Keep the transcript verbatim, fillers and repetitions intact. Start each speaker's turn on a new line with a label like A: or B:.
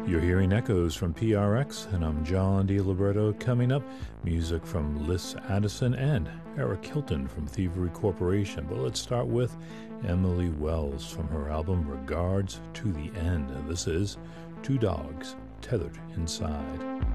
A: You're hearing Echoes from P R X, and I'm John DiLiberto. Coming up, music from Liz Addison and Eric Hilton from Thievery Corporation. But let's start with Emily Wells from her album Regards to the End. This is Two Dogs Tethered Inside.